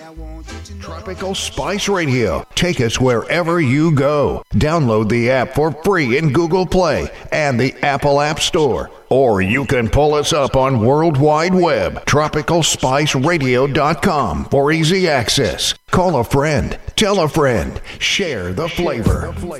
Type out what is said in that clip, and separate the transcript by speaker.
Speaker 1: Tropical Spice Radio. Take us wherever you go. Download the app for free in Google Play and the Apple App Store. Or you can pull us up on World Wide Web, tropicalspiceradio.com for easy access. Call a friend, tell a friend, share the flavor.